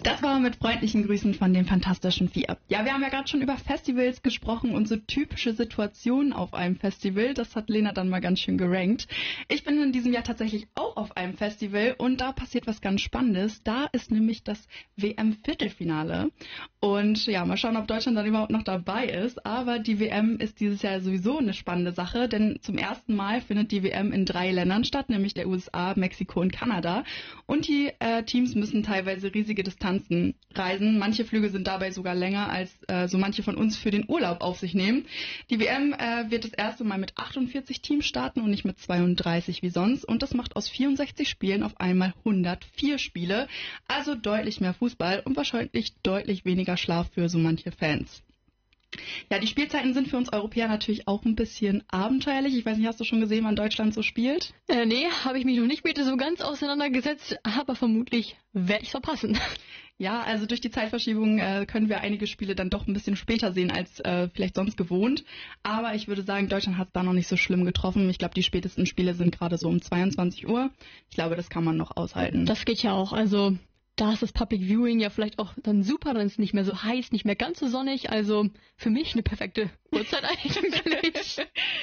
Das war mit freundlichen Grüßen von den Fantastischen Vier. Ja, wir haben ja gerade schon über Festivals gesprochen und so typische Situationen auf einem Festival. Das hat Lena dann mal ganz schön gerankt. Ich bin in diesem Jahr tatsächlich auch auf einem Festival und da passiert was ganz Spannendes. Da ist nämlich das WM-Viertelfinale. Und ja, mal schauen, ob Deutschland dann überhaupt noch dabei ist. Aber die WM ist dieses Jahr sowieso eine spannende Sache, denn zum ersten Mal findet die WM in 3 Ländern statt, nämlich der USA, Mexiko und Kanada. Und die Teams müssen teilweise riesige Distanzen reisen. Manche Flüge sind dabei sogar länger, als so manche von uns für den Urlaub auf sich nehmen. Die WM wird das erste Mal mit 48 Teams starten und nicht mit 32 wie sonst. Und das macht aus 64 Spielen auf einmal 104 Spiele. Also deutlich mehr Fußball und wahrscheinlich deutlich weniger Schlaf für so manche Fans. Ja, die Spielzeiten sind für uns Europäer natürlich auch ein bisschen abenteuerlich. Ich weiß nicht, hast du schon gesehen, wann Deutschland so spielt? Nee, habe ich mich noch nicht mit so ganz auseinandergesetzt, aber vermutlich werde ich verpassen. Ja, also durch die Zeitverschiebung können wir einige Spiele dann doch ein bisschen später sehen als vielleicht sonst gewohnt. Aber ich würde sagen, Deutschland hat es da noch nicht so schlimm getroffen. Ich glaube, die spätesten Spiele sind gerade so um 22 Uhr. Ich glaube, das kann man noch aushalten. Das geht ja auch, also... Da ist das Public Viewing ja vielleicht auch dann super, dann ist es nicht mehr so heiß, nicht mehr ganz so sonnig. Also für mich eine perfekte Uhrzeit eigentlich.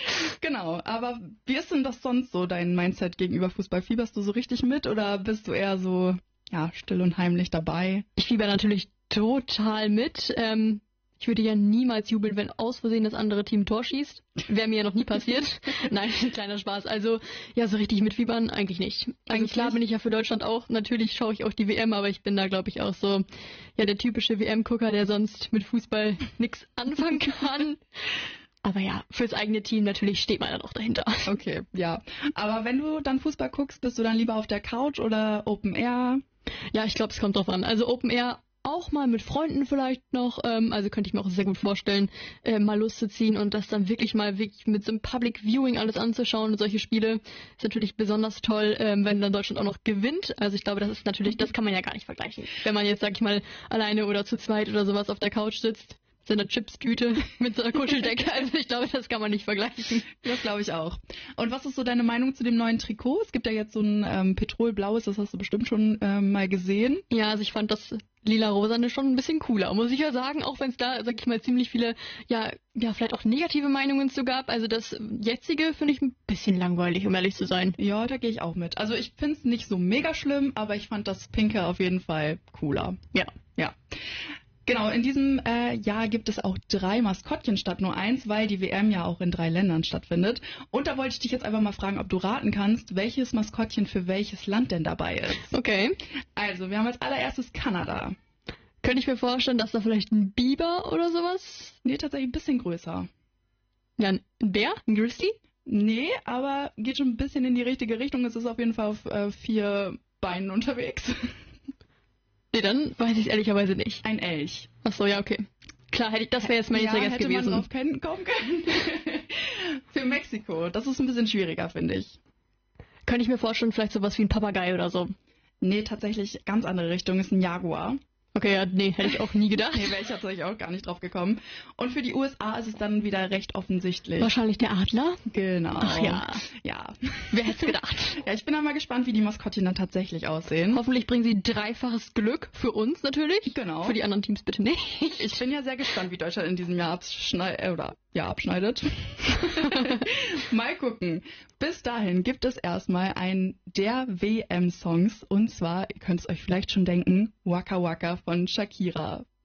Genau, aber wie ist denn das sonst so, dein Mindset gegenüber Fußball? Fieberst du so richtig mit oder bist du eher so still und heimlich dabei? Ich fieber natürlich total mit. Ich würde ja niemals jubeln, wenn aus Versehen das andere Team ein Tor schießt. Wäre mir ja noch nie passiert. Nein, kleiner Spaß. Also, ja, so richtig mitfiebern eigentlich nicht. Eigentlich klar bin ich ja für Deutschland auch. Natürlich schaue ich auch die WM, aber ich bin da, glaube ich, auch so, ja, der typische WM-Gucker, der sonst mit Fußball nichts anfangen kann. Aber ja, fürs eigene Team natürlich steht man dann auch dahinter. Okay, ja. Aber wenn du dann Fußball guckst, bist du dann lieber auf der Couch oder Open Air? Ja, ich glaube, es kommt drauf an. Also Open Air auch mal mit Freunden vielleicht noch, also könnte ich mir auch sehr gut vorstellen, mal loszuziehen und das dann wirklich mit so einem Public Viewing alles anzuschauen und solche Spiele ist natürlich besonders toll, wenn dann Deutschland auch noch gewinnt. Also ich glaube, das ist natürlich, das kann man ja gar nicht vergleichen. Wenn man jetzt, sag ich mal, alleine oder zu zweit oder sowas auf der Couch sitzt, so einer Chipstüte mit so einer Kuscheldecke. Also ich glaube, das kann man nicht vergleichen. Das glaube ich auch. Und was ist so deine Meinung zu dem neuen Trikot? Es gibt ja jetzt so ein Petrolblaues, das hast du bestimmt schon mal gesehen. Ja, also ich fand das lila-rosane schon ein bisschen cooler, muss ich ja sagen, auch wenn es da, sag ich mal, ziemlich viele, ja, vielleicht auch negative Meinungen zu gab. Also das jetzige finde ich ein bisschen langweilig, um ehrlich zu sein. Ja, da gehe ich auch mit. Also ich finde es nicht so mega schlimm, aber ich fand das Pinke auf jeden Fall cooler. Ja. Genau, in diesem Jahr gibt es auch 3 Maskottchen statt nur 1, weil die WM ja auch in 3 Ländern stattfindet. Und da wollte ich dich jetzt einfach mal fragen, ob du raten kannst, welches Maskottchen für welches Land denn dabei ist. Okay. Also, wir haben als allererstes Kanada. Könnte ich mir vorstellen, dass da vielleicht ein Biber oder sowas? Nee, tatsächlich ein bisschen größer. Ja, ein Bär? Ein Grizzly? Nee, aber geht schon ein bisschen in die richtige Richtung. Es ist auf jeden Fall auf 4 Beinen unterwegs. Nee, dann weiß ich es ehrlicherweise nicht. Ein Elch. Ach so, ja, okay. Klar, das wäre jetzt mein nächster Guess gewesen. Hätte man drauf kommen können. Für Mexiko. Das ist ein bisschen schwieriger, finde ich. Könnte ich mir vorstellen, vielleicht sowas wie ein Papagei oder so. Nee, tatsächlich ganz andere Richtung. Ist ein Jaguar. Okay, ja, nee, hätte ich auch nie gedacht. Nee, wäre ich tatsächlich auch gar nicht drauf gekommen. Und für die USA ist es dann wieder recht offensichtlich. Wahrscheinlich der Adler? Genau. Ach ja. Ja. Wer hätte es gedacht? Ja, ich bin dann mal gespannt, wie die Maskottchen dann tatsächlich aussehen. Hoffentlich bringen sie 3-faches Glück für uns natürlich. Genau. Für die anderen Teams bitte nicht. Ich bin ja sehr gespannt, wie Deutschland in diesem Jahr abschneidet. Mal gucken. Bis dahin gibt es erstmal einen der WM-Songs. Und zwar, ihr könnt es euch vielleicht schon denken, Waka Waka von Shakira.